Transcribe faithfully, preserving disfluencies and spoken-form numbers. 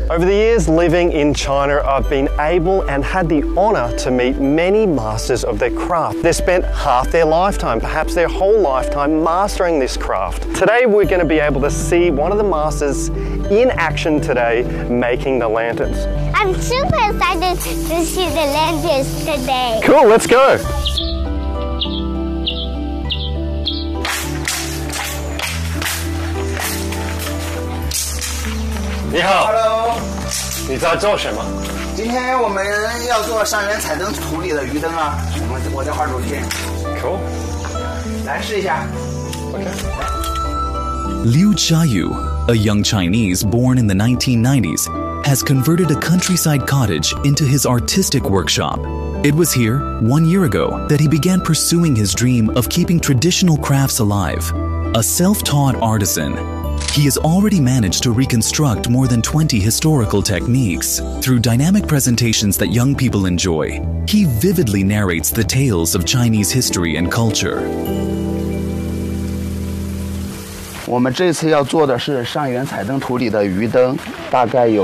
Over the years living in China, I've been able and had the honour to meet many masters of their craft. They've spent half their lifetime, perhaps their whole lifetime, mastering this craft. Today we're going to be able to see one of the masters in action today making the lanterns. I'm super excited to see the lanterns today. Cool, let's go. Ni hao. Hello， 你在做什么？ 今天我们要做上元彩灯图里的鱼灯啊，我我在画主题。 Cool. 来试一下。 Liu Xiaoyu, a young Chinese born in the nineteen nineties, has converted a countryside cottage into his artistic workshop. It was here, one year ago, that he began pursuing his dream of keeping traditional crafts alive. A self-taught artisan, he has already managed to reconstruct more than twenty historical techniques. Through dynamic presentations that young people enjoy, he vividly narrates the tales of Chinese history and culture. 我们这次要做的是上元彩灯图里的鱼灯，大概有